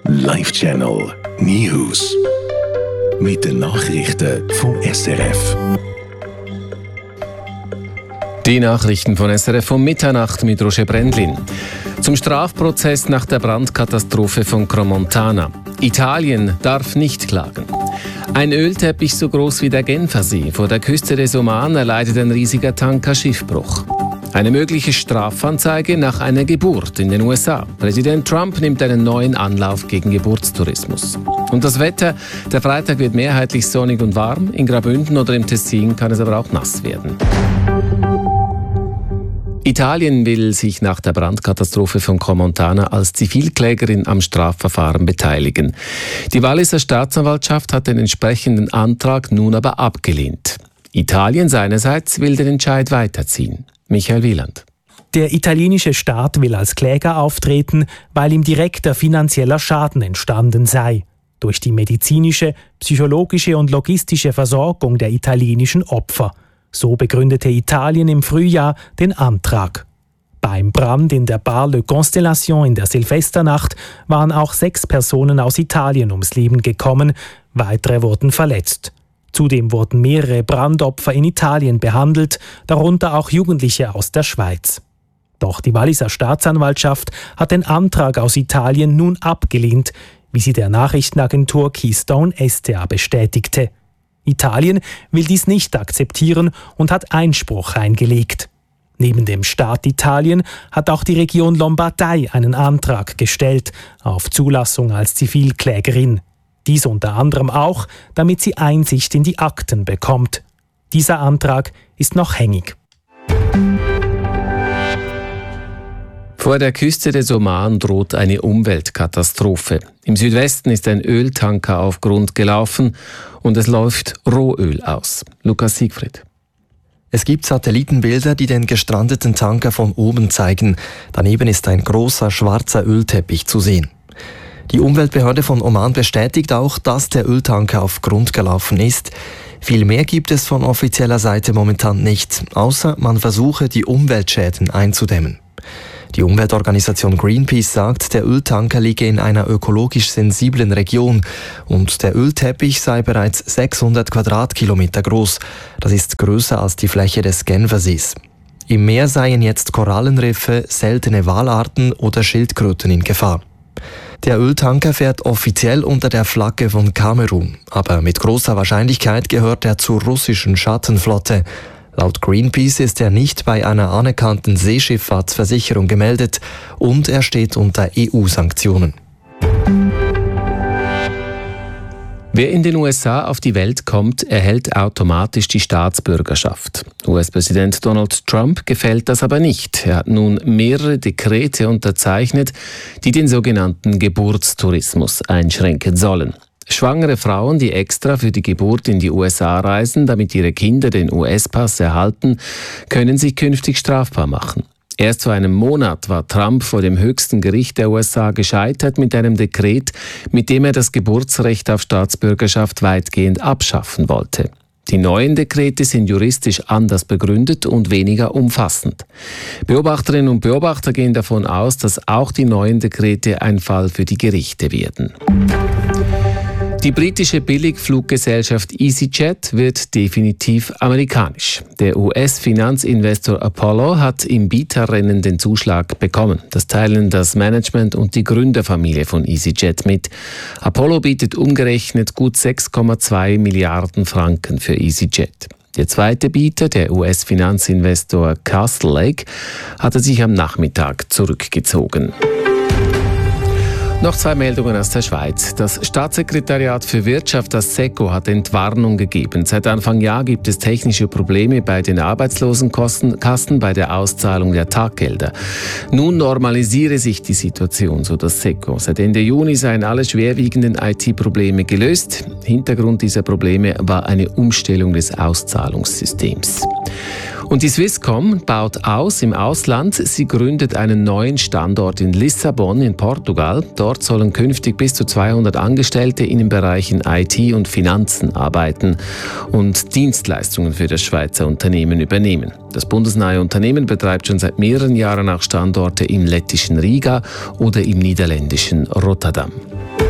Live-Channel News. Mit den Nachrichten vom SRF. Die Nachrichten von SRF um Mitternacht mit Roger Brendlin. Zum Strafprozess nach der Brandkatastrophe von Crans-Montana. Italien darf nicht klagen. Ein Ölteppich so groß wie der Genfersee vor der Küste des Oman erleidet ein riesiger Tanker Schiffbruch. Eine mögliche Strafanzeige nach einer Geburt in den USA. Präsident Trump nimmt einen neuen Anlauf gegen Geburtstourismus. Und das Wetter: Der Freitag wird mehrheitlich sonnig und warm. In Graubünden oder im Tessin kann es aber auch nass werden. Italien will sich nach der Brandkatastrophe von Crans-Montana als Zivilklägerin am Strafverfahren beteiligen. Die Walliser Staatsanwaltschaft hat den entsprechenden Antrag nun aber abgelehnt. Italien seinerseits will den Entscheid weiterziehen. Michael Wieland. Der italienische Staat will als Kläger auftreten, weil ihm direkter finanzieller Schaden entstanden sei. Durch die medizinische, psychologische und logistische Versorgung der italienischen Opfer. So begründete Italien im Frühjahr den Antrag. Beim Brand in der Bar Le Constellation in der Silvesternacht waren auch 6 Personen aus Italien ums Leben gekommen, weitere wurden verletzt. Zudem wurden mehrere Brandopfer in Italien behandelt, darunter auch Jugendliche aus der Schweiz. Doch die Walliser Staatsanwaltschaft hat den Antrag aus Italien nun abgelehnt, wie sie der Nachrichtenagentur Keystone SDA bestätigte. Italien will dies nicht akzeptieren und hat Einspruch eingelegt. Neben dem Staat Italien hat auch die Region Lombardei einen Antrag gestellt auf Zulassung als Zivilklägerin. Dies unter anderem auch, damit sie Einsicht in die Akten bekommt. Dieser Antrag ist noch hängig. Vor der Küste des Oman droht eine Umweltkatastrophe. Im Südwesten ist ein Öltanker auf Grund gelaufen und es läuft Rohöl aus. Lukas Siegfried. Es gibt Satellitenbilder, die den gestrandeten Tanker von oben zeigen. Daneben ist ein großer schwarzer Ölteppich zu sehen. Die Umweltbehörde von Oman bestätigt auch, dass der Öltanker auf Grund gelaufen ist. Viel mehr gibt es von offizieller Seite momentan nicht, außer man versuche, die Umweltschäden einzudämmen. Die Umweltorganisation Greenpeace sagt, der Öltanker liege in einer ökologisch sensiblen Region und der Ölteppich sei bereits 600 Quadratkilometer groß. Das ist größer als die Fläche des Genfersees. Im Meer seien jetzt Korallenriffe, seltene Walarten oder Schildkröten in Gefahr. Der Öltanker fährt offiziell unter der Flagge von Kamerun, aber mit großer Wahrscheinlichkeit gehört er zur russischen Schattenflotte. Laut Greenpeace ist er nicht bei einer anerkannten Seeschifffahrtsversicherung gemeldet und er steht unter EU-Sanktionen. Wer in den USA auf die Welt kommt, erhält automatisch die Staatsbürgerschaft. US-Präsident Donald Trump gefällt das aber nicht. Er hat nun mehrere Dekrete unterzeichnet, die den sogenannten Geburtstourismus einschränken sollen. Schwangere Frauen, die extra für die Geburt in die USA reisen, damit ihre Kinder den US-Pass erhalten, können sich künftig strafbar machen. Erst vor einem Monat war Trump vor dem höchsten Gericht der USA gescheitert mit einem Dekret, mit dem er das Geburtsrecht auf Staatsbürgerschaft weitgehend abschaffen wollte. Die neuen Dekrete sind juristisch anders begründet und weniger umfassend. Beobachterinnen und Beobachter gehen davon aus, dass auch die neuen Dekrete ein Fall für die Gerichte werden. Die britische Billigfluggesellschaft EasyJet wird definitiv amerikanisch. Der US-Finanzinvestor Apollo hat im Bieterrennen den Zuschlag bekommen. Das teilen das Management und die Gründerfamilie von EasyJet mit. Apollo bietet umgerechnet gut 6,2 Milliarden Franken für EasyJet. Der zweite Bieter, der US-Finanzinvestor Castle Lake, hatte sich am Nachmittag zurückgezogen. Noch 2 Meldungen aus der Schweiz. Das Staatssekretariat für Wirtschaft, das SECO, hat Entwarnung gegeben. Seit Anfang Jahr gibt es technische Probleme bei den Arbeitslosenkassen bei der Auszahlung der Taggelder. Nun normalisiere sich die Situation, so das SECO. Seit Ende Juni seien alle schwerwiegenden IT-Probleme gelöst. Hintergrund dieser Probleme war eine Umstellung des Auszahlungssystems. Und die Swisscom baut aus im Ausland. Sie gründet einen neuen Standort in Lissabon in Portugal. Dort sollen künftig bis zu 200 Angestellte in den Bereichen IT und Finanzen arbeiten und Dienstleistungen für das Schweizer Unternehmen übernehmen. Das bundesnahe Unternehmen betreibt schon seit mehreren Jahren auch Standorte im lettischen Riga oder im niederländischen Rotterdam.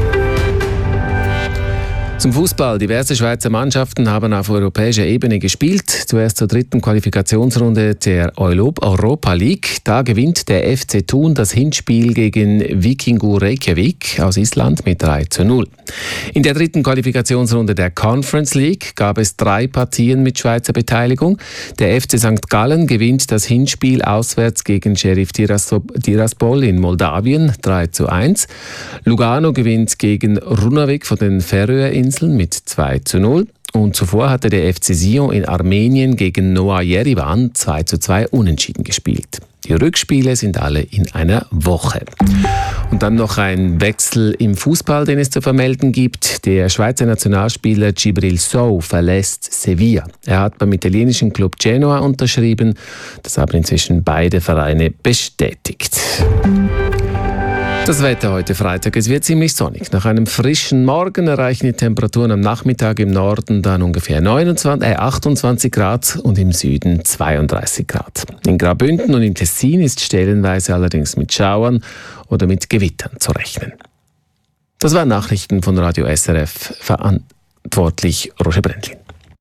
Zum Fußball. Diverse Schweizer Mannschaften haben auf europäischer Ebene gespielt. Zuerst zur dritten Qualifikationsrunde der Europa League. Da gewinnt der FC Thun das Hinspiel gegen Víkingur Reykjavik aus Island mit 3:0. In der dritten Qualifikationsrunde der Conference League gab es 3 Partien mit Schweizer Beteiligung. Der FC St. Gallen gewinnt das Hinspiel auswärts gegen Sheriff Tiraspol in Moldawien 3:1. Lugano gewinnt gegen Runavík von den Färöerinseln mit 2:0. Und zuvor hatte der FC Sion in Armenien gegen Noah Yerevan 2:2 unentschieden gespielt. Die Rückspiele sind alle in einer Woche. Und dann noch ein Wechsel im Fußball, den es zu vermelden gibt. Der Schweizer Nationalspieler Djibril Sow verlässt Sevilla. Er hat beim italienischen Club Genoa unterschrieben. Das haben inzwischen beide Vereine bestätigt. Das Wetter heute Freitag, es wird ziemlich sonnig. Nach einem frischen Morgen erreichen die Temperaturen am Nachmittag im Norden dann ungefähr 28 Grad und im Süden 32 Grad. In Graubünden und im Tessin ist stellenweise allerdings mit Schauern oder mit Gewittern zu rechnen. Das waren Nachrichten von Radio SRF, verantwortlich Roger Brendlin.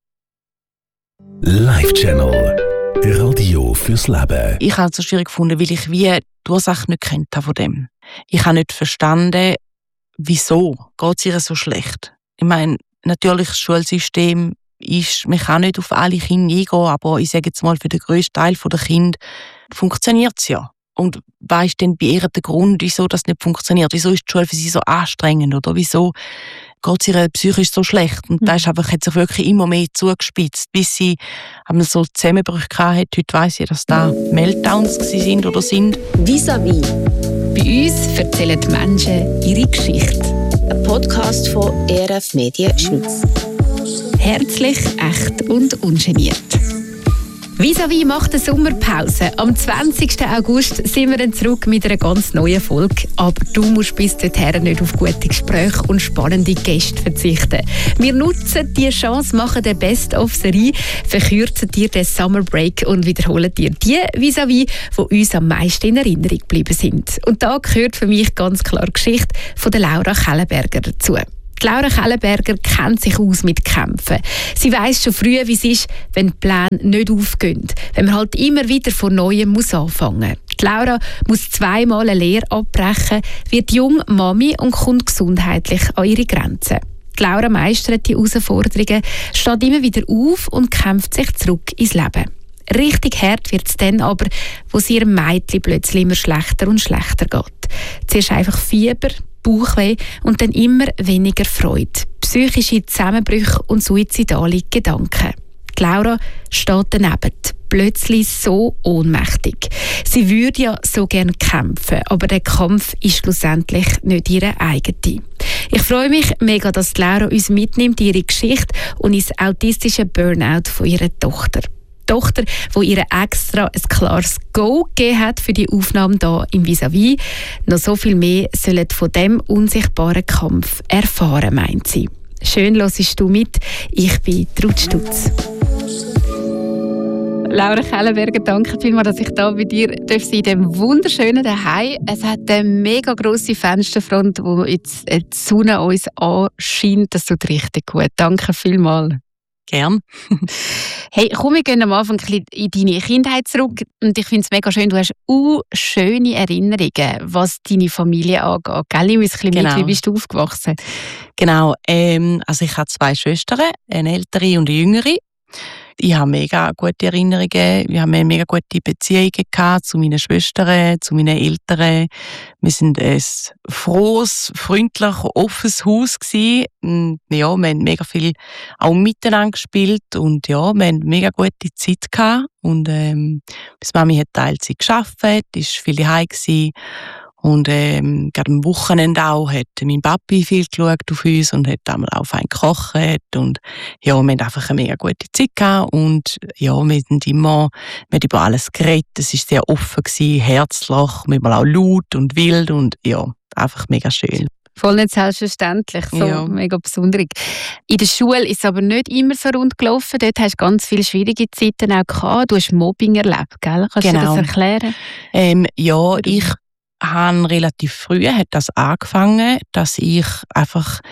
Live-Channel. Radio fürs Leben. Ich habe es so schwierig gefunden, weil ich die Ursache nicht kennt habe von dem. Ich habe nicht verstanden, wieso geht es ihr so schlecht. Ich meine, natürlich das Schulsystem ist, man kann nicht auf alle Kinder eingehen, aber ich sage jetzt mal, für den grössten Teil der Kinder funktioniert es ja. Und was ist denn bei ihr der Grund, wieso das nicht funktioniert? Wieso ist die Schule für sie so anstrengend? Oder wieso geht es ihr psychisch so schlecht? Und das ist einfach, hat sich wirklich immer mehr zugespitzt, bis sie einmal so Zusammenbrüche hatte. Heute weiss ich, dass da Meltdowns sind oder sind. Vis-à-vis. Bei uns erzählen die Menschen ihre Geschichte. Ein Podcast von ERF Medien Schweiz. Herzlich, echt und ungeniert. Vis-à-vis macht eine Sommerpause. Am 20. August sind wir dann zurück mit einer ganz neuen Folge. Aber du musst bis dorthin nicht auf gute Gespräche und spannende Gäste verzichten. Wir nutzen diese Chance, machen eine Best-of-Serie, verkürzen dir den Summer Break und wiederholen dir die Vis-à-vis, die uns am meisten in Erinnerung geblieben sind. Und da gehört für mich ganz klar die Geschichte von der Laura Kellenberger dazu. Die Laura Kellenberger kennt sich aus mit Kämpfen. Sie weiss schon früh, wie es ist, wenn die Pläne nicht aufgehen. Wenn man halt immer wieder von Neuem muss anfangen muss. Die Laura muss 2-mal eine Lehre abbrechen, wird jung Mami und kommt gesundheitlich an ihre Grenzen. Die Laura meistert die Herausforderungen, steht immer wieder auf und kämpft sich zurück ins Leben. Richtig hart wird es dann aber, wo es ihrem Mädchen plötzlich immer schlechter und schlechter geht. Zuerst einfach Fieber, Bauchweh und dann immer weniger Freude, psychische Zusammenbrüche und suizidale Gedanken. Die Laura steht daneben, plötzlich so ohnmächtig. Sie würde ja so gerne kämpfen, aber der Kampf ist schlussendlich nicht ihre eigene. Ich freue mich mega, dass die Laura uns mitnimmt, ihre Geschichte und ins autistische Burnout von ihrer Tochter. Die Tochter, die ihr extra ein klares Go gegeben hat für die Aufnahme hier im Vis-à-vis. Noch so viel mehr sollen von diesem unsichtbaren Kampf erfahren, meint sie. Schön hörst du mit. Ich bin Ruth Stutz. Laura Kellenberger, danke vielmals, dass ich hier bei dir sein darf, in diesem wunderschönen Zuhause. Es hat eine mega grosse Fensterfront, wo jetzt die Sonne uns anscheint. Das tut richtig gut. Danke vielmals. Gern. Hey, komm, wir gehen am Anfang ein bisschen in deine Kindheit zurück. Und ich finde es mega schön, du hast schöne Erinnerungen, was deine Familie angeht. Gell? Ich muss ein bisschen mit, wie bist du aufgewachsen? Genau, also ich habe 2 Schwestern, eine ältere und eine jüngere. Ich habe mega gute Erinnerungen. Wir haben eine mega gute Beziehung gehabt zu meinen Schwestern, zu meinen Eltern. Wir sind ein frohes, freundlich, offenes Haus gewesen. Und ja, wir haben mega viel auch miteinander gespielt und ja, wir haben mega gute Zeit gehabt. Und bis Mami hat Teilzeit gearbeitet, ist viel daheim gewesen. Und gerade am Wochenende auch hat mein Papi viel geschaut auf uns und hat einmal auch fein gekocht. Und ja, wir haben einfach eine mega gute Zeit gehabt. Und ja, wir haben über alles geredet. Es war sehr offen gewesen, herzlich, manchmal auch laut und wild und ja, einfach mega schön. Voll nicht selbstverständlich, so ja. Mega besonders. In der Schule ist es aber nicht immer so rund gelaufen. Dort hast du ganz viele schwierige Zeiten auch gehabt. Du hast Mobbing erlebt, gell? Kannst du das erklären? Ja, ich habe relativ früh hat das angefangen, dass ich einfach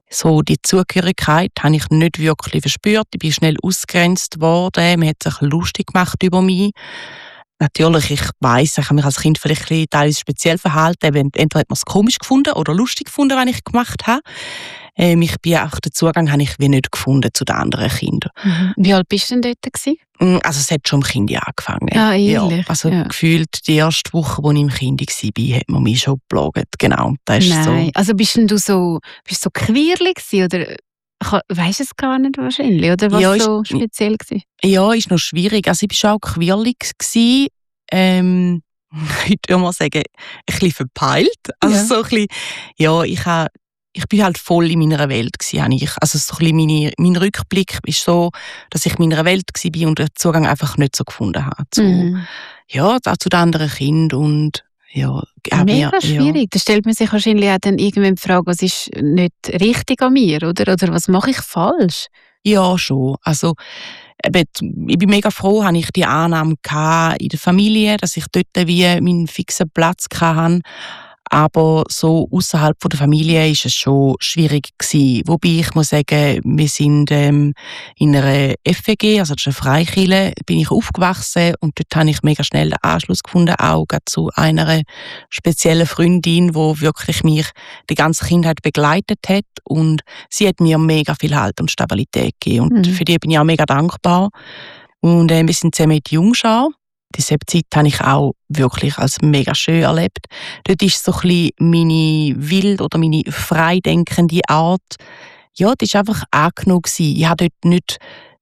So die Zugehörigkeit habe ich nicht wirklich verspürt. Ich bin schnell ausgegrenzt worden. Man hat sich lustig gemacht über mich. Natürlich, ich weiss, ich habe mich als Kind vielleicht ein bisschen teilweise speziell verhalten. Entweder hat man es komisch gefunden oder lustig gefunden, was ich gemacht habe. Den Zugang habe ich wie nicht gefunden zu den anderen Kindern. Mhm. Wie alt bist du denn dort gewesen? Also es hat schon im Kind angefangen. Ah, ehrlich? Ja, also gefühlt die erste Woche, als ich im Kind war, hat man mich schon geplagt. Genau, das ist so. Also bist du so queerlich gewesen, oder weisst du es gar nicht wahrscheinlich, oder was Ja, so speziell war? Ja, ist noch schwierig. Also ich war schon auch queerlich gewesen. Ich würde mal sagen, ein bisschen verpeilt. Also so ein bisschen, ja, ich bin halt voll in meiner Welt gewesen. Also so ein bisschen mein Rückblick ist so, dass ich in meiner Welt war und den Zugang einfach nicht so gefunden habe. Zu den anderen Kindern und ja. Mega schwierig. Ja. Da stellt man sich wahrscheinlich auch dann irgendwann die Frage, was ist nicht richtig an mir, oder was mache ich falsch? Ja, schon. Also ich bin mega froh, habe ich die Annahme in der Familie, dass ich dort wie meinen fixen Platz hatte. Aber so außerhalb der Familie ist es schon schwierig gewesen. Wobei ich muss sagen, wir sind in einer FEG, also das ist eine Freikirche, bin ich aufgewachsen und dort habe ich mega schnell den Anschluss gefunden, auch zu einer speziellen Freundin, die wirklich mich die ganze Kindheit begleitet hat und sie hat mir mega viel Halt und Stabilität gegeben und für die bin ich auch mega dankbar. Und wir sind zusammen in die Jungschar. Diese Zeit habe ich auch wirklich als mega schön erlebt. Dort ist so ein bisschen meine wild oder meine freidenkende Art, ja, das war einfach angenommen gewesen. Ich habe dort nicht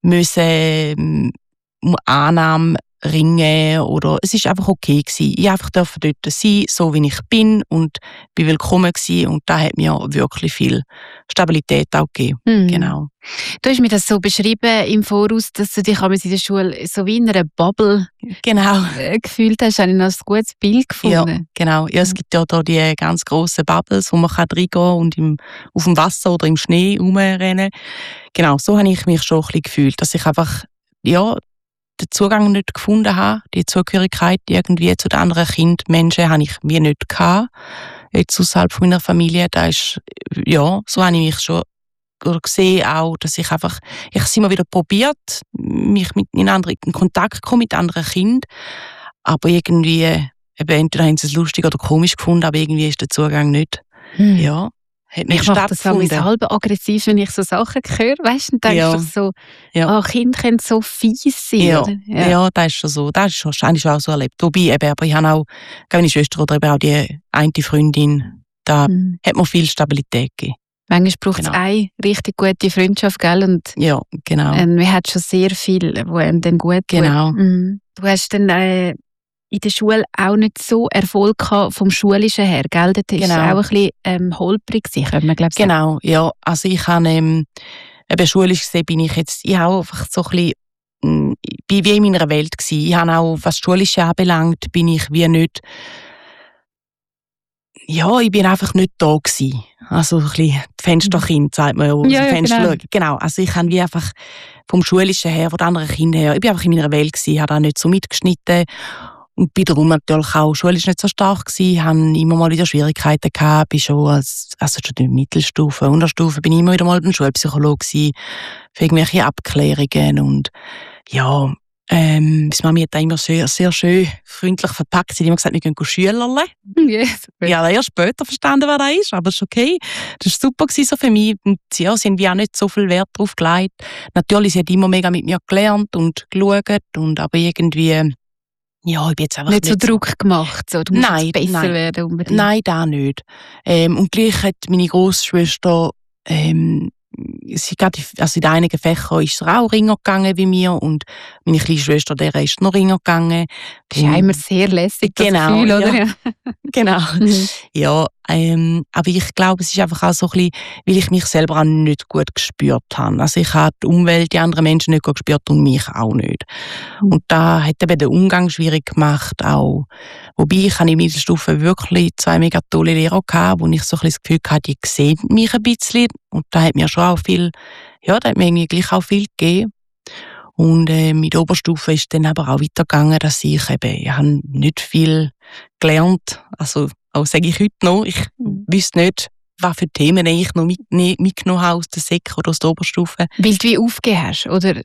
um Annahme ringen oder es ist einfach okay gewesen. Ich durfte einfach dort sein, so wie ich bin und bin willkommen gewesen und das hat mir wirklich viel Stabilität auch gegeben. Genau. Du hast mir das so beschrieben im Voraus, dass du dich in der Schule so wie in einer Bubble gefühlt hast. Habe ich noch ein gutes Bild gefunden. Ja, genau. Ja, es gibt ja da die ganz grossen Bubbles, wo man reingehen kann und auf dem Wasser oder im Schnee rumrennen. Genau, so habe ich mich schon ein bisschen gefühlt, dass ich einfach, ja, den Zugang nicht gefunden habe, die Zugehörigkeit irgendwie zu den anderen Menschen habe ich wie nicht gehabt. Jetzt außerhalb von meiner Familie, da ist, ja, so habe ich mich schon gesehen auch, dass ich habe es immer wieder probiert, mich in Kontakt zu kommen mit anderen Kindern, aber irgendwie, entweder haben sie es lustig oder komisch gefunden, aber irgendwie ist der Zugang nicht, ja. Ich mache das auch halb aggressiv, wenn ich so Sachen höre, weißt du, dann denkst du so, Kinder können so fies sein. Ja, oder? Ja, das ist schon so. Das ist wahrscheinlich auch so erlebt. Wobei, aber ich habe auch meine Schwester oder eben auch die eine Freundin, da hat mir viel Stabilität gegeben. Manchmal braucht es eine richtig gute Freundschaft, gell? Und ja, genau. Man hat schon sehr viel, wo einem dann gut tut. Genau. Du hast dann in der Schule auch nicht so Erfolg gehabt vom Schulischen her, gell? Das ist auch ein bisschen holprig gewesen, könnte man, glaube ich, sagen. Genau, ja. Also ich habe, eben schulisch gesehen bin ich jetzt, ich habe einfach so ein bisschen, bin wie in meiner Welt gewesen. Ich habe auch, was Schulische anbelangt, bin ich wie nicht, ja, ich bin einfach nicht da gewesen. Also ein bisschen Fensterkind, sagt man ja. Fenster genau. Schauen. Genau, also ich habe wie einfach vom Schulischen her, von den anderen Kindern her, ich bin einfach in meiner Welt gewesen, habe auch nicht so mitgeschnitten. Und bin darum natürlich auch schulisch nicht so stark gewesen, habe immer mal wieder Schwierigkeiten gehabt, bin schon schon in der Mittelstufe, Unterstufe, bin ich immer wieder mal beim Schulpsychologe gewesen, für irgendwelche Abklärungen und ja, meine Mami hat da immer sehr, sehr schön freundlich verpackt. Sie hat immer gesagt, wir gehen Schülerle. Yes. Ich habe erst später verstanden, was das ist, aber es ist okay. Das war super so für mich. Und ja, sie haben wie auch nicht so viel Wert darauf gelegt. Natürlich, sie hat immer mega mit mir gelernt und geschaut, aber irgendwie, ja, ich bin jetzt einfach nicht so Druck gemacht, so, du musst jetzt besser werden unbedingt. Nein, da nicht. Und gleich hat meine Großschwester, sie gerade, also in einigen Fächern ist sie auch ringer gegangen wie mir und meine kleine Schwester, der ist noch ringer gegangen. Das ist ja immer sehr lässig, das Gefühl, oder? Ja. Genau. Ja, aber ich glaube, es ist einfach auch so ein bisschen, weil ich mich selber auch nicht gut gespürt habe. Also ich habe die Umwelt, die anderen Menschen nicht gut gespürt und mich auch nicht. Und da hat eben den Umgang schwierig gemacht auch. Wobei ich in der Mittelstufe wirklich 2 mega tolle Lehrer gehabt, wo ich so ein bisschen das Gefühl hatte, die sehen mich ein bisschen. Und da hat mir schon auch viel, ja, da hat mir irgendwie gleich auch viel gegeben. Und mit der Oberstufe ist dann aber auch weitergegangen, dass ich habe nicht viel gelernt. Also auch sage ich heute noch, ich wüsste nicht, was für Themen ich noch mitgenommen habe aus der Sek oder aus der Oberstufe. Weil du wie aufgegeben hast, oder?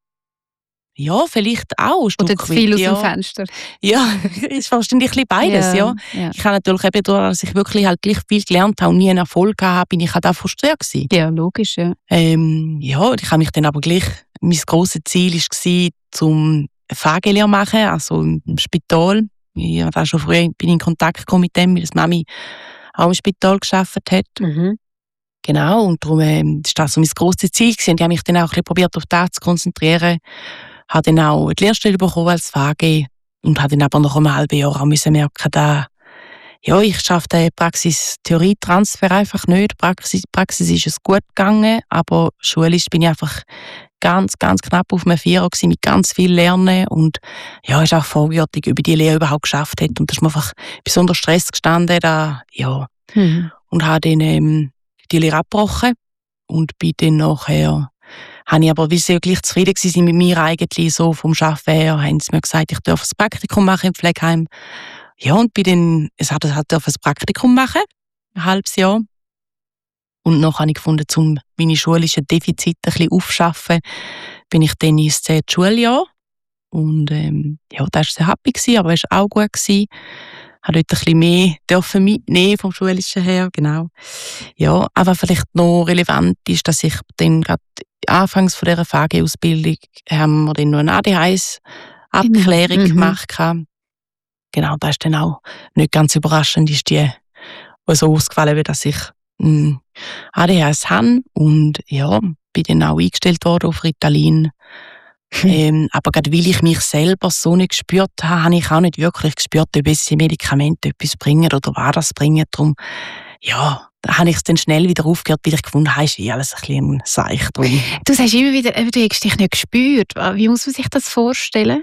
Ja, vielleicht auch. Oder zu viel aus dem Fenster. Ja, ist wahrscheinlich ein bisschen beides, ja. Ich habe natürlich eben dadurch, dass ich wirklich halt gleich viel gelernt habe und nie einen Erfolg hatte, bin ich halt auch frustriert gewesen. Ja, logisch, ja. Ja, ich habe mich dann aber gleich, mein grosses Ziel war, zum FAG-Lehre zu machen, also im Spital. Ich habe schon früh bin in Kontakt gekommen mit dem, weil das Mami auch im Spital gearbeitet hat. Mhm. Genau, und darum war das so mein grosses Ziel gewesen. Und ich habe mich dann auch ein bisschen probiert, auf das zu konzentrieren. Habe dann auch die Lehrstelle bekommen als FAG und habe dann aber nach einem halben Jahr auch merken, dass ich schaffe den Praxis-Theorie-Transfer einfach nicht. Praxis ist es gut gegangen, aber schulisch bin ich einfach ganz, ganz knapp auf einem Vierer gewesen, mit ganz viel Lernen und ja, ist auch fragwürdig, ob ich die Lehre überhaupt geschafft hätte und da ist mir einfach besonders Stress gestanden, und habe dann die Lehre abgebrochen und bin dann nachher, habe ich aber, weil sie ja gleich zufrieden waren mit mir eigentlich, so vom Arbeiten her, haben sie mir gesagt, ich darf ein Praktikum machen im Pflegeheim. Ja, und bin dann, durfte ein Praktikum machen, ein halbes Jahr. Und noch habe ich gefunden, um meine schulischen Defizite ein bisschen aufzuschaffen, bin ich dann ins 10. Schuljahr. Und da war ich sehr happy gewesen, aber es war auch gut gewesen. Ich durfte dort ein bisschen mehr mitnehmen vom Schulischen her, genau. Ja, aber vielleicht noch relevant ist, dass ich dann gerade anfangs von dieser FAG-Ausbildung haben wir dann noch eine ADHS-Abklärung gemacht. Genau, das ist dann auch nicht ganz überraschend, ist die so ausgefallen, dass ich ADHS habe und ja, bin dann auch eingestellt worden auf Ritalin. Aber gerade weil ich mich selber so nicht gespürt habe, habe ich auch nicht wirklich gespürt, ob diese Medikamente etwas bringen oder was das bringen. Darum, ja, da habe ich es dann schnell wieder aufgehört, weil ich gefunden habe, ist alles ein bisschen seicht. Du sagst immer wieder, du hast dich nicht gespürt. Wie muss man sich das vorstellen?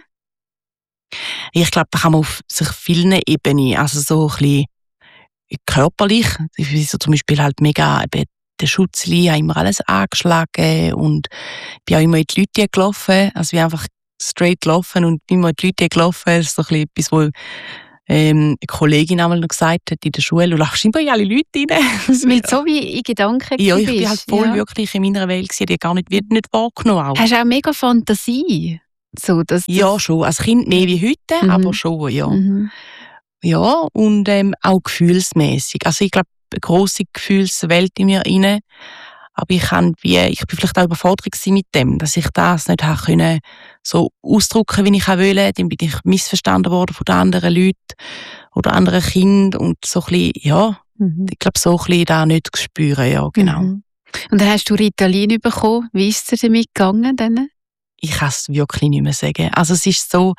Ich glaube, da kann man auf sich vielen Ebenen, also so ein bisschen körperlich, wie so zum Beispiel halt mega eben der Schutzli, habe immer alles angeschlagen und bin auch immer in die Leute gelaufen, also wie einfach straight gelaufen und immer in die Leute gelaufen. Das ist so ein bisschen etwas, wo eine Kollegin einmal noch gesagt hat in der Schule, du lachst immer in alle Leute rein. Weil du so wie in Gedanken ja, ich bin halt voll wirklich in meiner Welt gewesen, die gar nicht wahrgenommen auch. Hast du auch mega Fantasie? So, ja, schon. Als Kind mehr wie heute, aber schon, ja. Mhm. Ja, und auch gefühlsmäßig. Also ich glaube, eine grosse Gefühlswelt in mir rein. Aber ich bin vielleicht auch überfordert mit dem, dass ich das nicht können, so ausdrücken, wie ich auch wollte. Dann bin ich missverstanden worden von den anderen Leuten oder anderen Kindern und so ein bisschen, ja, ich glaube, so ein bisschen da nicht spüren, ja, genau. Mhm. Und dann hast du Ritalin bekommen. Wie ist es dir damit gegangen dann? Ich kann es wirklich nicht mehr sagen. Also es ist so,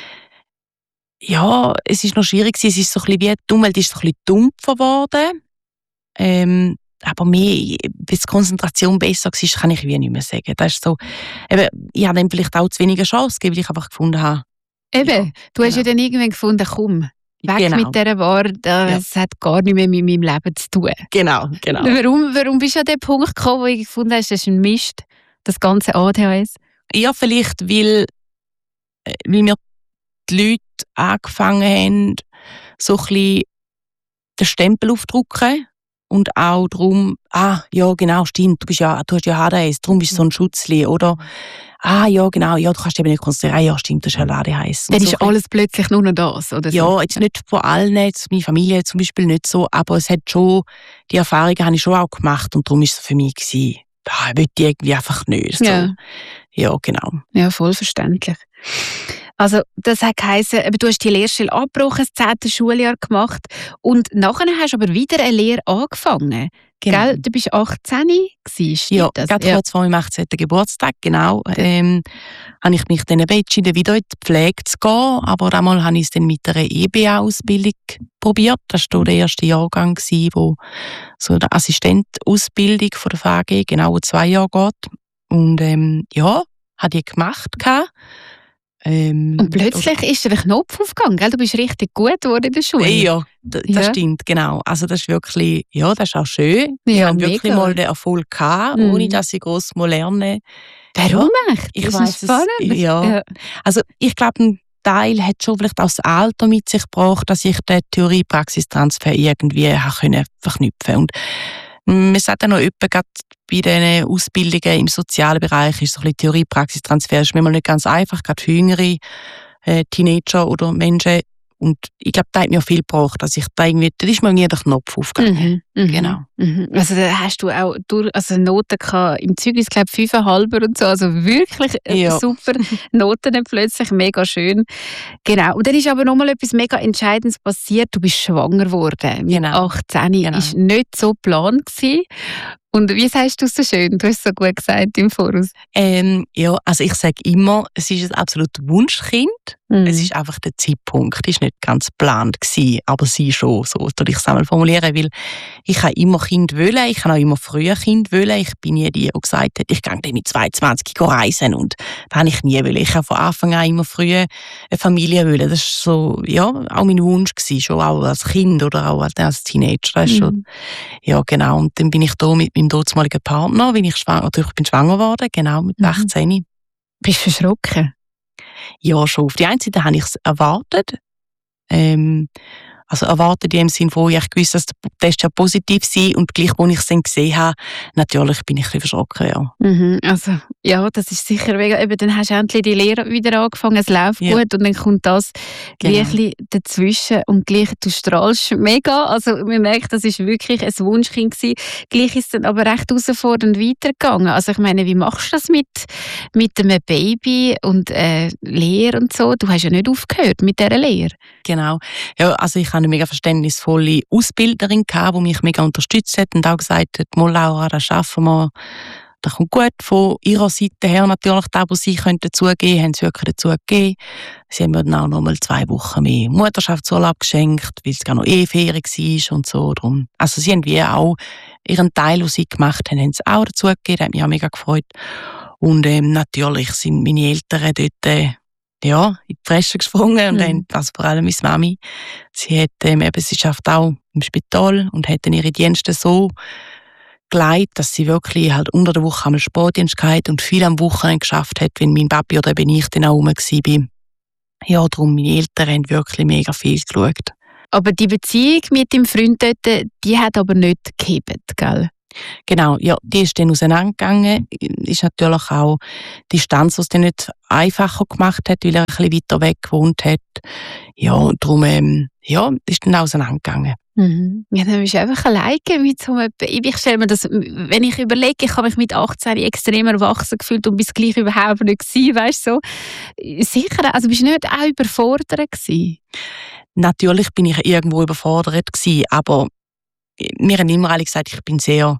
ja, es ist noch schwierig gewesen. Es ist so ein bisschen wie die Umwelt ist so ein bisschen dumpfer geworden. Aber mehr, wie die Konzentration besser war, kann ich wie nicht mehr sagen. Das ist so, eben, ich habe dann vielleicht auch zu weniger Chance gegeben, weil ich einfach gefunden habe. Eben, ja, du hast ja dann irgendwann gefunden, komm, weg mit dieser Ware, das hat gar nicht mehr mit meinem Leben zu tun. Genau. Warum bist du an den Punkt gekommen, wo ich gefunden hast, das ist ein Mist, das ganze ADHS? Ja, vielleicht, weil mir die Leute angefangen haben, so ein bisschen den Stempel aufzudrücken und auch darum, ja genau, stimmt, du hast ja ADHS, darum bist du so ein Schutzli, oder ja genau, ja, du kannst dich eben nicht konzentrieren, ja stimmt, das ist ja ADHS. Dann ist alles plötzlich nur noch das, oder so? Ja, jetzt nicht von allen, jetzt meine Familie zum Beispiel nicht so, aber es hat schon, die Erfahrungen habe ich schon auch gemacht und darum war es für mich gewesen, ich will die irgendwie einfach nicht. So. Ja, genau. Ja, voll verständlich. Also, das hat geheissen, du hast die Lehrstelle abgebrochen, das 10. Schuljahr gemacht und nachher hast du aber wieder eine Lehre angefangen. Genau. Gell? Du bist 18 gewesen, ja, gerade kurz vor meinem 18. Geburtstag, genau. Habe ich mich dann entschieden, wieder in die Pflege zu gehen, aber einmal habe ich es dann mit einer EBA-Ausbildung probiert. Das war der erste Jahrgang, wo so eine Assistentausbildung von der FAG genau 2 Jahre geht. Und habe die gemacht. Und plötzlich ist dir der Knopf aufgegangen, gell? Du bist richtig gut geworden in der Schule. Ja, das stimmt, genau. Also das ist wirklich, ja, das ist auch schön. Ich habe wirklich mal den Erfolg gehabt, ohne dass ich gross lernen musste. Warum echt? Ich weiss es. Ja. Also ich glaube, Teil hat schon vielleicht auch das Alter mit sich gebracht, dass ich den Theorie-Praxistransfer irgendwie verknüpfen konnte. Und man sagt auch noch etwa, gerade bei diesen Ausbildungen im sozialen Bereich ist so ein bisschen Theorie-Praxistransfer ist manchmal nicht ganz einfach, gerade für jüngere Teenager oder Menschen. Und ich glaube, da hat mir auch viel gebraucht, dass ich da irgendwie, da ist mir irgendwie der Knopf aufgegangen. Genau. Also da hast du auch Noten gehabt, im Zeugnis, glaube ich, 5,5 und so, also wirklich super Noten plötzlich, mega schön. Genau, und dann ist aber nochmal etwas mega Entscheidendes passiert, du bist schwanger geworden mit 18, ist nicht so geplant gewesen. Und wie sagst du es so schön? Du hast es so gut gesagt im Voraus. Ja, also ich sage immer, es ist ein absolutes Wunschkind. Es ist einfach der Zeitpunkt, es war nicht ganz geplant gewesen, aber sie schon, so soll ich es einmal formulieren, weil ich habe immer Kind wollen, ich habe auch immer früher Kind wollen. Ich bin nie die gesagt hat, ich gehe dann mit 22 reisen und das habe ich nie wollen. Ich habe von Anfang an immer früher eine Familie wollen. Das war so, ja, auch mein Wunsch gewesen, schon auch als Kind oder auch als Teenager. Das ist schon, ja, genau. Und dann bin ich da mit meinem damaligen Partner, bin ich schwanger geworden, genau, mit 18. Bist du verschrocken? Ja, schon. Auf die einen Seite habe ich es erwartet. Also erwartet in dem Sinne, wo ich gewusst, dass der Test ja positiv sei und gleich, als ich es dann gesehen habe, natürlich bin ich ein bisschen verschrocken, ja. Also, ja, das ist sicher mega. Eben, dann hast du endlich die Lehre wieder angefangen, es läuft gut und dann kommt das gleich dazwischen und gleich, du strahlst mega. Also man merkt, das ist wirklich ein Wunschkind gewesen. Gleich ist es dann aber recht herausfordernd weitergegangen. Also ich meine, wie machst du das mit einem Baby und Lehre und so? Du hast ja nicht aufgehört mit dieser Lehre. Genau. Ja, also ich hatte eine mega verständnisvolle Ausbilderin, die mich mega unterstützt hat und auch gesagt hat, «Mal Laura, das schaffen wir, das kommt gut.» Von ihrer Seite her natürlich, da, wo sie dazugeben können, haben sie wirklich dazugegeben. Sie haben mir dann auch noch mal 2 Wochen mehr Mutterschaftsurlaub geschenkt, weil es gar noch Ferien war und so. Darum. Also sie haben wie auch ihren Teil, den sie gemacht haben, haben sie auch dazugegeben. Das hat mich auch mega gefreut. Und natürlich sind meine Eltern dort in die Bresche gesprungen und dann, also vor allem meine Mami. Sie schafft auch im Spital und hat dann ihre Dienste so geleitet, dass sie wirklich halt unter der Woche einmal Sportdienst gehabt und viel am Wochenende geschafft hat, wenn mein Papi oder eben ich dann auch rum war. Ja, darum, meine Eltern haben wirklich mega viel geschaut. Aber die Beziehung mit dem Freund dort, die hat aber nicht gehebt, gell? Genau, ja, die ist dann auseinandergegangen. Ist natürlich auch die Distanz, die es dann nicht einfacher gemacht hat, weil er ein bisschen weiter weg gewohnt hat. Ja, und darum, ist dann auseinandergegangen. Ja, dann bist du einfach alleine mit so einem Baby. Ich stelle mir das, wenn ich überlege, ich habe mich mit 18 extrem erwachsen gefühlt und bis gleich überhaupt nicht gewesen, weißt du, so. Sicher, also bist du nicht auch überfordert gewesen? Natürlich bin ich irgendwo überfordert gewesen, aber mir haben immer alle gesagt, ich bin sehr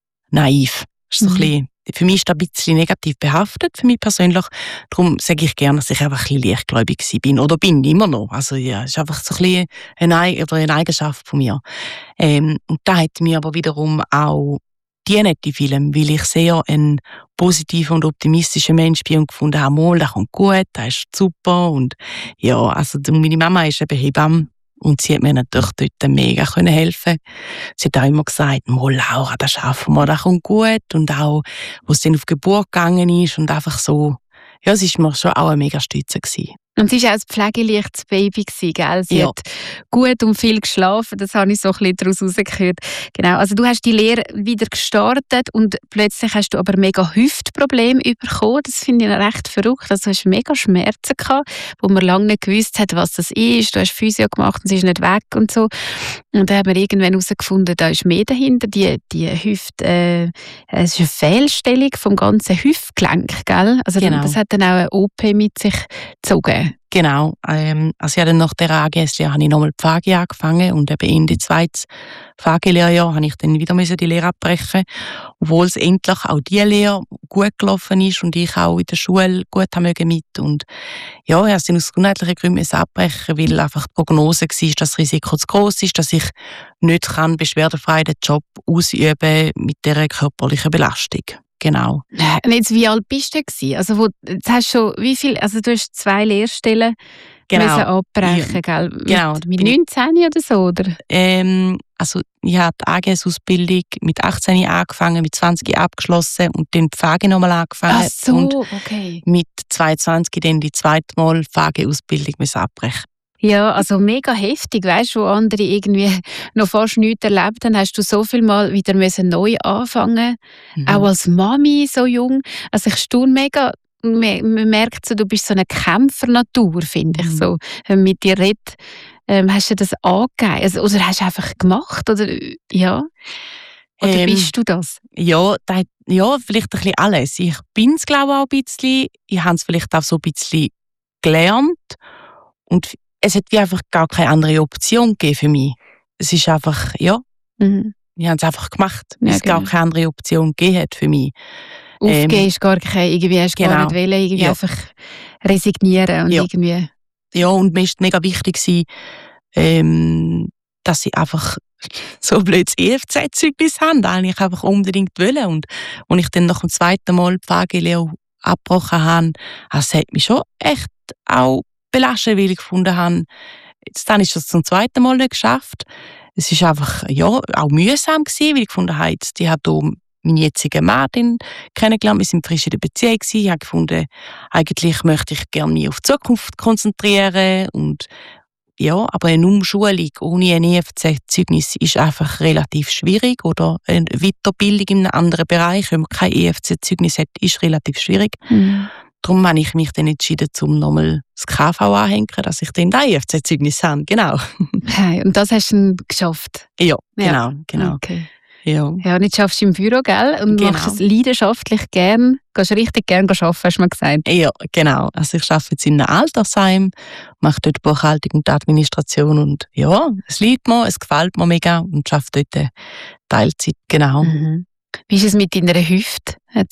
naiv. Das ist so ein bisschen, für mich ist das ein bisschen negativ behaftet, für mich persönlich. Darum sage ich gerne, dass ich einfach ein bisschen leichtgläubig bin. Oder bin immer noch. Also ja, es ist einfach so ein bisschen eine Eigenschaft von mir. Und da hat mir aber wiederum auch dienen, die Film, weil ich sehr ein positiver und optimistischer Mensch bin und gefunden habe, mal, das kommt gut, das ist super. Und ja, also meine Mama ist eben Hebamme. Und sie hat mir natürlich dort mega helfen. Sie hat auch immer gesagt, «Mal, Laura, das schaffen wir, das kommt gut.» Und auch, wo es dann auf die Geburt gegangen ist und einfach so, ja, es war mir schon auch eine mega Stütze gewesen. Und sie war auch ein pflegeleichtes Baby, gell? Sie hat gut und viel geschlafen, das habe ich so ein bisschen daraus herausgehört. Genau, also du hast die Lehre wieder gestartet und plötzlich hast du aber mega Hüftprobleme bekommen. Das finde ich recht verrückt. Also du hast mega Schmerzen gehabt, wo man lange nicht gewusst hat, was das ist. Du hast Physio gemacht und sie ist nicht weg und so. Und dann haben wir irgendwann herausgefunden, da ist mehr dahinter. Die Hüfte, es ist eine Fehlstellung vom ganzen Hüftgelenk, gell? Also das hat dann auch eine OP mit sich gezogen. Genau. Also ja, dann nach der AGS-Lehre habe ich nochmal die Pflege angefangen und eben Ende 2. Pflegelehrjahr habe ich dann wieder die Lehre abbrechen, obwohl es endlich auch die Lehre gut gelaufen ist und ich auch in der Schule gut haben mit. Und ja, ich habe es dann aus gesundheitlichen Gründen abbrechen, weil einfach die Prognose war, dass das Risiko zu gross ist, dass ich nicht beschwerdefrei den Job ausüben mit dieser körperlichen Belastung. Genau. Und jetzt, wie alt bist du gewesen? Also jetzt hast du schon, wie viel, also du hast 2 Lehrstellen Genau. müssen abbrechen, gell? Genau. Mit 19 oder so, oder? Also ich habe die AGS-Ausbildung mit 18 angefangen, mit 20 abgeschlossen und dann die FAGE nochmal angefangen. Ach so, und okay. mit 22 dann die zweite Mal FAGE-Ausbildung abbrechen. Ja, also mega heftig, weißt du, wo andere irgendwie noch fast nichts erlebt haben, hast du so viel Mal wieder müssen neu anfangen, auch als Mami so jung. Also ich staune mega, man merkt so, du bist so eine Kämpfernatur, finde ich so. Wenn man mit dir redet, hast du das angegeben, also, oder hast du einfach gemacht, oder ja? Oder bist du das? Ja, vielleicht ein bisschen alles. Ich bin es, glaube ich, auch ein bisschen. Ich habe es vielleicht auch so ein bisschen gelernt und es hat wie einfach gar keine andere Option gegeben für mich. Es ist einfach, ich habe es einfach gemacht, weil es gar keine andere Option gegeben hat für mich. Aufgeben ist gar keine, irgendwie hast du gar nicht wollen, irgendwie einfach resignieren und irgendwie... Ja, und mir ist mega wichtig gewesen, dass ich einfach so blöd das EFZ-Zeugnis habe, das ich einfach unbedingt wollte. Und als ich dann nach dem zweiten Mal die Pflegelehre abgebrochen habe, das hat mich schon echt auch belastet, weil ich gefunden habe, jetzt habe ich das zum zweiten Mal nicht geschafft. Es war einfach auch mühsam gewesen, weil ich gefunden habe, ich habe hier meinen jetzigen Mann kennengelernt, wir sind frisch in der Beziehung gewesen. Ich habe gefunden, eigentlich möchte ich gerne mich auf die Zukunft konzentrieren und ja, aber eine Umschulung ohne ein EFZ-Zeugnis ist einfach relativ schwierig oder eine Weiterbildung in einem anderen Bereich, wenn man kein EFZ-Zeugnis hat, ist relativ schwierig. Darum habe ich mich dann entschieden, um nochmal das KV anzuhängen, dass ich dann das EFZ-Zeugnis habe. Genau. Hey, und das hast du dann geschafft? Ja, genau. Okay. Ja, und jetzt schaffst du im Büro, gell? Und machst es leidenschaftlich gern. Gehst richtig gern arbeiten, hast du mir gesagt. Ja, genau. Also ich arbeite jetzt in einem Altersheim, mache dort Buchhaltung und Administration und ja, es liegt mir, es gefällt mir mega und arbeite dort Teilzeit, genau. Wie ist es mit deiner Hüfte?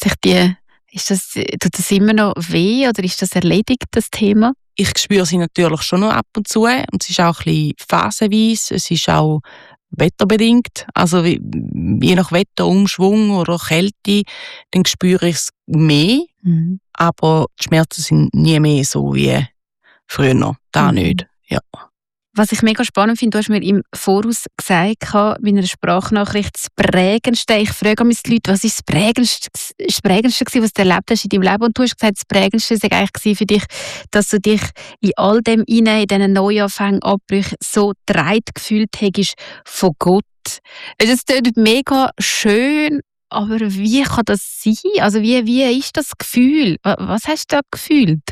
Tut das immer noch weh oder ist das erledigt, das Thema? Ich spüre sie natürlich schon noch ab und zu und es ist auch ein bisschen phasenweise, es ist auch wetterbedingt, also je nach Wetterumschwung oder Kälte, dann spüre ich es mehr, aber die Schmerzen sind nie mehr so wie früher, da nicht, ja. Was ich mega spannend finde, du hast mir im Voraus gesagt, bei einer Sprachnachricht, das Prägendste, ich frage mich die Leute, was ist das Prägendste gewesen, was du erlebt hast in deinem Leben? Und du hast gesagt, das Prägendste war eigentlich für dich, dass du dich in all dem in diesen Neuanfängen, Abbrüchen so getragen gefühlt hast von Gott. Das klingt mega schön, aber wie kann das sein? Also wie ist das Gefühl? Was hast du da gefühlt?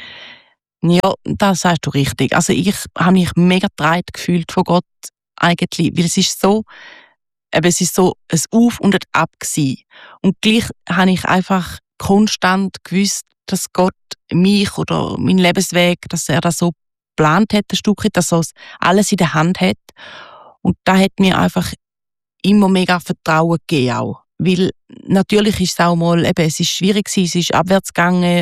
Ja, das sagst du richtig. Also ich habe mich mega getragen gefühlt von Gott eigentlich, weil es ist so ein Auf und ein Ab gewesen. Und gleich habe ich einfach konstant gewusst, dass Gott mich oder meinen Lebensweg, dass er das so geplant hat, ein Stück weit, dass er alles in der Hand hat. Und da hat mir einfach immer mega Vertrauen gegeben auch. Weil natürlich ist es auch mal, es ist schwierig gewesen, es ist abwärts gegangen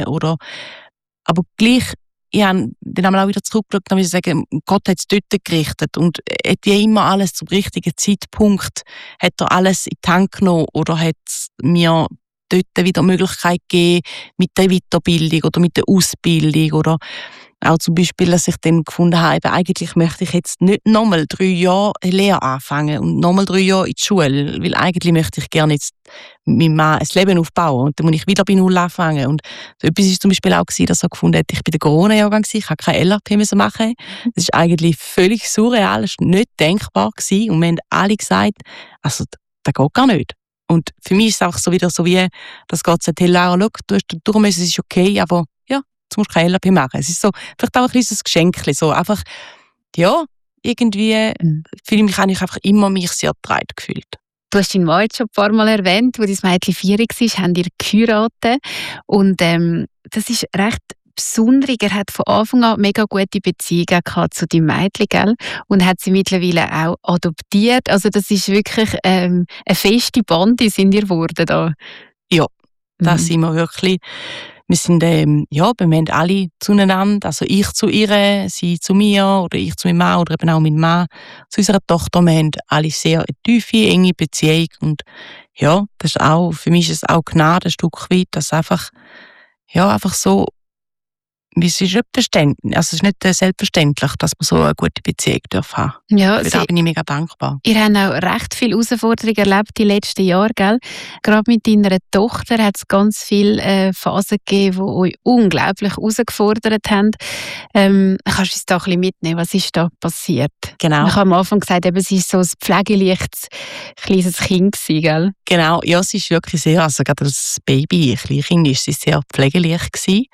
aber gleich, ich habe dann auch wieder zurückgeschaut und muss sagen, Gott hat es dort gerichtet und hat wie immer alles zum richtigen Zeitpunkt, hat er alles in die Hand genommen oder hat mir dort wieder Möglichkeit gegeben mit der Weiterbildung oder mit der Ausbildung oder auch zum Beispiel, dass ich dann gefunden habe, eigentlich möchte ich jetzt nicht nochmal 3 Jahre Lehre anfangen und nochmal 3 Jahre in die Schule, weil eigentlich möchte ich gerne jetzt mit meinem Mann ein Leben aufbauen und dann muss ich wieder bei Null anfangen. Und so etwas war zum Beispiel auch, dass er gefunden hat, ich bin der Corona-Jahrgang, ich habe kein LRP machen. Das ist eigentlich völlig surreal, das war nicht denkbar gewesen. Und wir haben alle gesagt, also das geht gar nicht. Und für mich ist es einfach so wieder so wie, dass Gott sagt, hey Laura, schau, du hast durch müssen, es ist okay, aber ja, jetzt musst du kein LRP machen. Es ist so, vielleicht auch ein kleines Geschenk, so einfach, ja, irgendwie fühle ich mich eigentlich einfach immer mich sehr getragen gefühlt. Du hast deinen Mann jetzt schon ein paar Mal erwähnt, wo dein Mädchen 4 war, haben ihr geheiratet. Und das ist recht besonders. Er hat von Anfang an mega gute Beziehungen gehabt zu deinem Mädchen, gell? Und hat sie mittlerweile auch adoptiert. Also das ist wirklich eine feste Bande sind ihr geworden da. Ja, das sind wir wirklich. Wir sind, wir haben alle zueinander, also ich zu ihr, sie zu mir oder ich zu meinem Mann oder eben auch mein Mann zu unserer Tochter. Wir haben alle sehr eine tiefe, enge Beziehung und ja, das ist auch, für mich ist es auch Gnade ein Stück weit, dass einfach so es ist nicht verständlich, also es ist nicht selbstverständlich, dass man so eine gute Beziehung haben darf. Ja, da bin ich mega dankbar. Ihr habt auch recht viele Herausforderungen erlebt die letzten Jahre, gell? Gerade mit deiner Tochter hat es ganz viele Phasen gegeben, die euch unglaublich herausgefordert haben. Kannst du uns da ein bisschen mitnehmen? Was ist da passiert? Genau. Ich habe am Anfang gesagt, eben, sie war so ein pflegeleichtes kleines Kind gewesen, gell? Genau, ja, sie ist wirklich sehr, also gerade als Baby, Kleinkind, ist sie sehr pflegeleicht gewesen.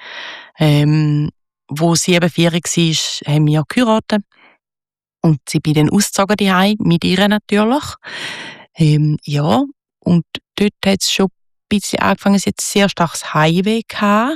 Wo sie eben 4 war, haben wir geheiratet. Und sie bin dann ausgezogen daheim, mit ihr natürlich. Ja, und dort hat es schon ein bisschen angefangen, sie hat sehr starkes Heimweh gehabt.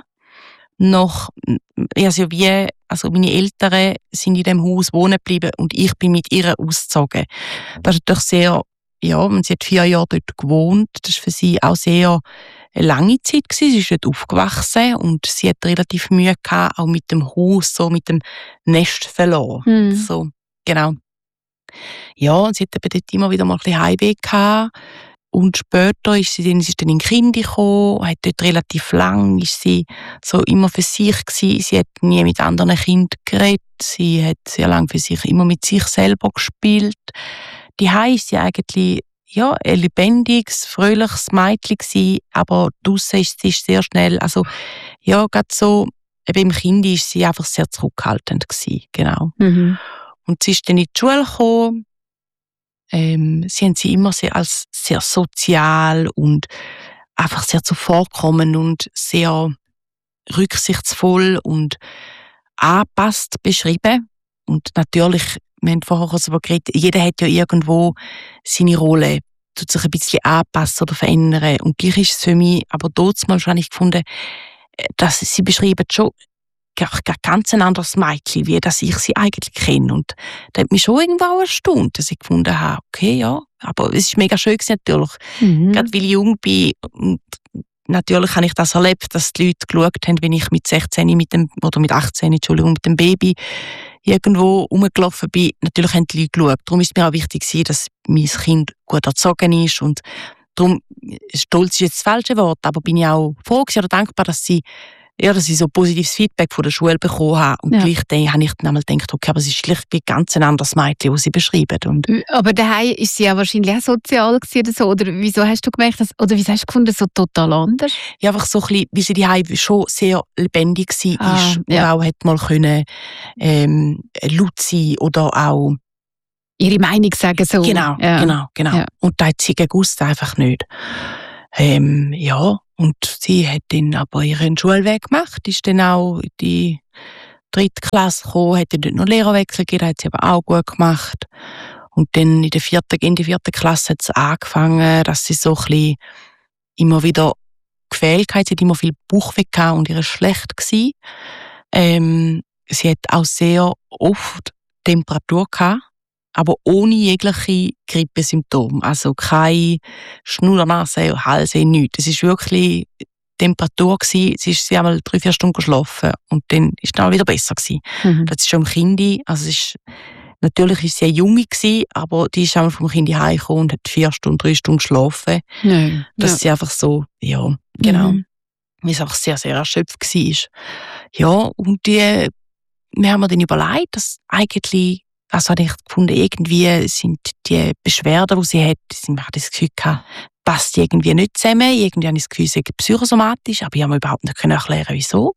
Also meine Eltern sind in dem Haus wohnen geblieben und ich bin mit ihr ausgezogen. Das ist natürlich sehr, ja, und sie hat 4 Jahre dort gewohnt. Das war für sie auch sehr eine lange Zeit gewesen. Sie ist dort aufgewachsen und sie hat relativ Mühe gehabt, auch mit dem Haus, so mit dem Nest verloren. So, genau. Ja, und sie hat eben dort immer wieder mal ein bisschen Heimweh gehabt. Und später ist sie dann in den Kinder gekommen, hat dort relativ lang, ist sie so immer für sich gewesen. Sie hat nie mit anderen Kindern geredet. Sie hat sehr lange für sich immer mit sich selber gespielt. Daheim ist sie eigentlich ja, ein lebendiges, fröhliches Mädchen gewesen, aber draussen ist sie sehr schnell, also ja, gerade so, eben im Kind ist sie einfach sehr zurückhaltend gewesen, genau. Und sie ist dann in die Schule gekommen. Sie haben sie immer als sehr sozial und einfach sehr zuvorkommend und sehr rücksichtsvoll und angepasst beschrieben. Und natürlich, wir haben vorher darüber geredet, jeder hat ja irgendwo seine Rolle, tut sich ein bisschen anpassen oder verändern. Und gleich ist es für mich, aber damals habe ich gefunden, dass sie beschreiben schon ganz ein anderes Mädchen, wie das ich sie eigentlich kenne. Und das hat mich schon irgendwo auch erstaunt, dass ich gefunden habe, okay, ja, aber es ist mega schön gewesen, natürlich. Gerade weil ich jung bin, und natürlich habe ich das erlebt, dass die Leute geschaut haben, wenn ich mit 16 mit dem Baby irgendwo rumgelaufen bin. Natürlich haben die Leute geschaut. Darum ist es mir auch wichtig, dass mein Kind gut erzogen ist. Und darum, stolz ist jetzt das falsche Wort, aber bin ich auch froh oder dankbar, dass ich so positives Feedback von der Schule bekommen habe. Und gleich habe ich dann einmal gedacht, okay, aber es ist schlicht wie ganz ein anderes Mädchen, das sie beschreiben. Und aber daheim ist sie ja wahrscheinlich auch sozial gewesen oder so. Oder wieso hast du gemerkt, oder wieso hast du gefunden, so total anders? Ja, einfach so ein bisschen, weil sie daheim schon sehr lebendig war. Und auch hat mal können, laut sein oder auch ihre Meinung sagen so. Genau. Ja. Und da hat sie gewusst einfach nicht. Ja, und sie hat dann aber ihren Schulweg gemacht, ist dann auch in die 3. Klasse gekommen, hat dann dort noch Lehrerwechsel gegeben, hat sie aber auch gut gemacht. Und dann in der 4. Klasse hat es angefangen, dass sie so ein bisschen immer wieder gefehlt hat. Sie hat immer viel Bauchweh gehabt und ihr war schlecht gewesen. Sie hat auch sehr oft Temperatur gehabt, aber ohne jegliche Grippesymptome. Also keine Schnurrnase, Halsweh, nichts. Es war wirklich Temperatur gewesen. Sie ist einmal 3-4 Stunden geschlafen und dann ist es dann wieder besser gewesen. Das ist schon im Kind. Also natürlich war sie eine Junge gewesen, aber die ist einmal vom Kind heimgekommen und hat 3 Stunden geschlafen. Dass sie einfach so, ja, genau. Weil es einfach sehr, sehr erschöpft war. Ja, und wir haben mir dann überlegt, dass eigentlich, also habe ich gefunden, irgendwie sind die Beschwerden, die sie hat, ich habe das Gefühl gehabt, passt irgendwie nicht zusammen. Irgendwie habe ich das Gefühl, sie ist psychosomatisch, aber ich habe mir überhaupt nicht erklären, wieso.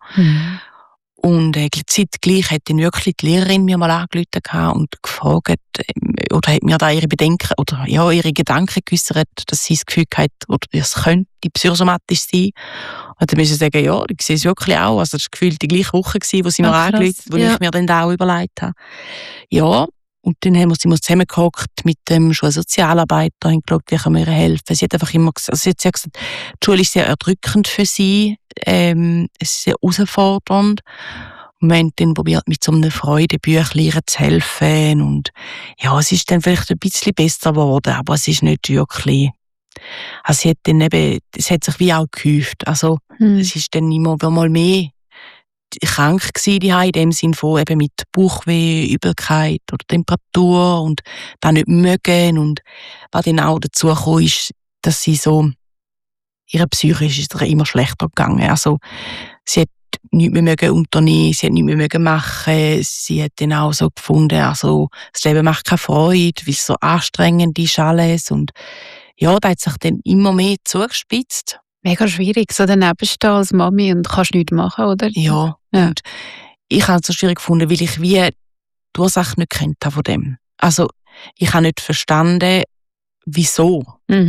Und zeitgleich hat dann wirklich die Lehrerin mir mal angerufen und gefragt, oder hat mir da ihre Bedenken oder ja, ihre Gedanken geäußert, dass sie das Gefühl hat, oder es könnte psychosomatisch sein. Und dann müssen sie sagen, ja, ich sehe es wirklich auch. Also das war gefühlt die gleiche Woche, wo sie mir angerufen, wo ich mir dann da auch überlegt habe. Ja, und dann haben wir zusammengehockt mit dem Schulsozialarbeiter und geschaut, wie können wir ihr helfen. Sie hat einfach immer gesagt, also sie hat gesagt, die Schule ist sehr erdrückend für sie, es ist sehr herausfordernd. Und wir haben dann probiert, mit so einem Freudebüchlein zu helfen. Und ja, es ist dann vielleicht ein bisschen besser geworden, aber es ist nicht wirklich. Also sie hat dann eben, es hat sich wie auch gehäuft. Also es ist dann immer mal mehr krank gewesen, in dem Sinn von eben mit Bauchweh, Übelkeit oder Temperatur und dann nicht mögen. Und was dann auch dazu kam, ist, dass sie so, ihre psychisch ist immer schlechter gegangen. Also sie hat nichts mehr unternehmen, sie hat nichts mehr machen. Sie hat dann auch so gefunden, also das Leben macht keine Freude, weil es so anstrengend ist alles. Und ja, da hat sich dann immer mehr zugespitzt. Mega schwierig, so daneben stehen als Mami und kannst nichts machen, oder? Ja. Und ich habe es so schwierig gefunden, weil ich wie die Ursache nicht kennt habe von dem. Also ich habe nicht verstanden, wieso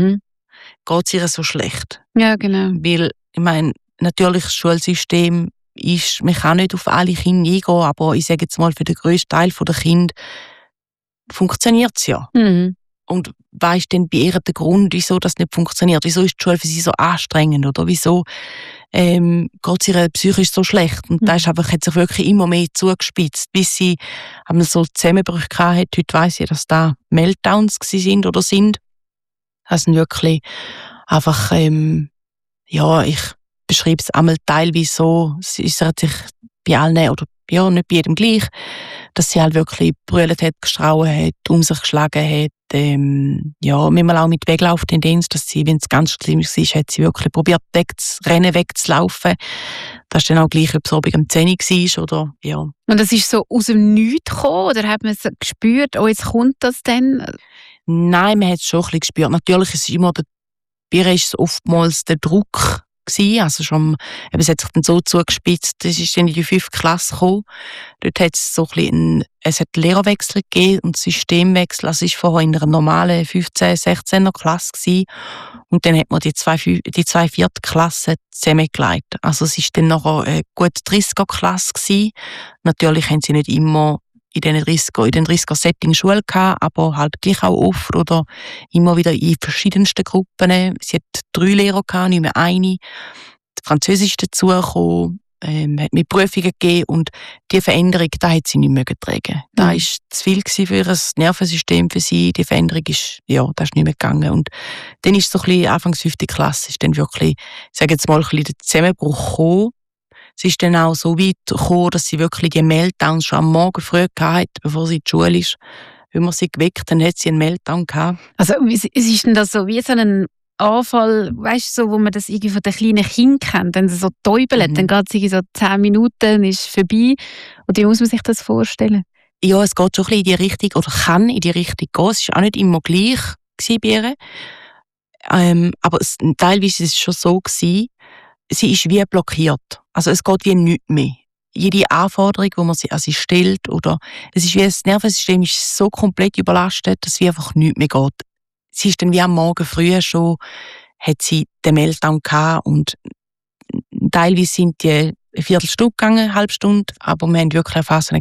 geht es ihr so schlecht. Ja, genau. Weil, ich meine, natürlich das Schulsystem ist, man kann nicht auf alle Kinder eingehen, aber ich sage jetzt mal, für den grössten Teil der Kinder funktioniert es ja. Und was ist denn bei ihr der Grund, wieso das nicht funktioniert? Wieso ist die Schule für sie so anstrengend? Oder wieso geht es ihr psychisch so schlecht? Und da ist einfach, hat sich wirklich immer mehr zugespitzt, bis sie haben so Zusammenbrüche gehabt. Heute weiss ich, dass da Meltdowns sind oder sind. Das sind wirklich einfach, ja, ich beschreibe es einmal teilweise so, es hat sich bei allen, oder ja, nicht bei jedem gleich, dass sie halt wirklich brüllt hat, gestrauen hat, um sich geschlagen hat, ja, manchmal auch mit Weglauftendenz, dass sie, wenn es ganz schlimm war, hat sie wirklich probiert, wegzulaufen. Das ist dann auch gleich, ob es oben am 10 war, oder, ja. Und das ist so aus dem Nichts gekommen, oder hat man es gespürt, oh, jetzt kommt das denn? Nein, man hat es schon ein bisschen gespürt. Natürlich ist es immer, bei ihr ist es oftmals der Druck gewesen, also schon, es hat sich dann so zugespitzt, das ist dann in die 5. Klasse gekommen. Dort hat es so ein bisschen es hat Lehrerwechsel gegeben und Systemwechsel, also es war vorher in einer normalen 15-, 16er Klasse gewesen. Und dann hat man die zwei 4. Klassen zusammengelegt. Also es war dann nachher eine gute 30er Klasse gewesen. Natürlich haben sie nicht immer in den 30er Setting Schule gehabt, aber halt gleich auch oft oder immer wieder in verschiedensten Gruppen. Sie hat 3 Lehrer gehabt, nicht mehr eine. Französisch dazugekommen, hat mir Prüfungen gegeben und die Veränderung, da hat sie nicht mehr getragen. Da war zu viel für ihr Nervensystem für sie. Die Veränderung ist, ja, das ist nicht mehr gegangen. Und dann ist so ein bisschen, Anfangs 5. Klasse, ist dann wirklich, ich sage jetzt mal, ein bisschen der Zusammenbruch gekommen. Es ist dann auch so weit gekommen, dass sie wirklich die Meltdowns schon am Morgen früh hatte, bevor sie in die Schule ist. Wenn man sie geweckt, dann hat sie einen Meltdown gehabt. Also, es ist denn das so wie so ein Anfall, weißt du, so, wo man das irgendwie von den kleinen Kindern kennt, wenn sie so täubelt, dann geht es so 10 Minuten, ist vorbei. Und wie muss man sich das vorstellen? Ja, es geht schon ein bisschen in die Richtung, oder kann in die Richtung gehen. Es war auch nicht immer gleich bei ihr. Aber teilweise war es schon so gewesen, sie ist wie blockiert. Also es geht wie nichts mehr. Jede Anforderung, die man sie an sie stellt, oder es ist wie das Nervensystem ist so komplett überlastet, dass wie einfach nichts mehr geht. Sie ist dann wie am Morgen früh schon, hat sie den Meltdown gehabt und teilweise sind die eine Viertelstunde gegangen, eine halbe Stunde, aber wir haben wirklich erfassen,